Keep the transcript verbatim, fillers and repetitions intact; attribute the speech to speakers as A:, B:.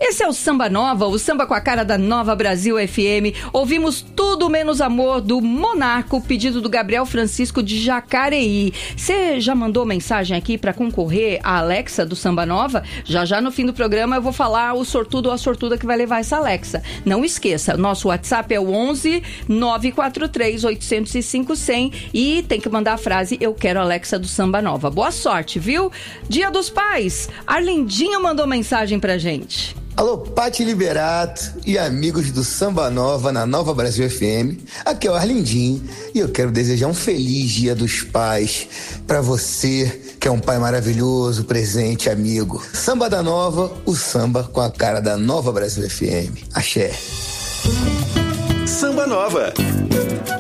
A: Esse é o Samba Nova, o samba com a cara da Nova Brasil F M. Ouvimos Tudo Menos Amor do Monarco, pedido do Gabriel Francisco de Jacareí. Você já mandou mensagem aqui para concorrer à Alexa do Samba Nova? Já já no fim do programa eu vou falar o sortudo ou a sortuda que vai levar essa Alexa. Não esqueça, nosso WhatsApp é o onze nove quatro três oito zero cinco zero zero e tem que mandar a frase Eu quero a Alexa do Samba Nova. Boa sorte, viu? Dia dos Pais, Arlindinho mandou mensagem pra gente.
B: Alô, Pati Liberato e amigos do Samba Nova na Nova Brasil F M. Aqui é o Arlindinho e eu quero desejar um feliz Dia dos Pais pra você, que é um pai maravilhoso, presente, amigo. Samba da Nova, o samba com a cara da Nova Brasil F M. Axé.
C: Samba Nova.